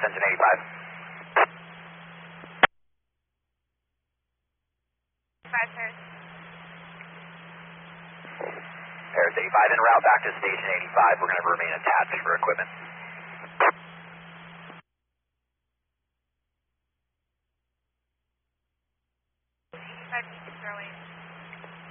south, engine 85. Paris 85 en route back to station 85. We're going to remain attached for equipment. Sterling.